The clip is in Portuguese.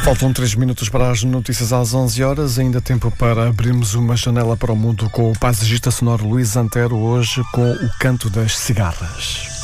Faltam 3 minutos para as notícias às 11 horas. Ainda tempo para abrirmos uma janela para o mundo com o paisagista sonoro Luís Antero, hoje com o Canto das Cigarras.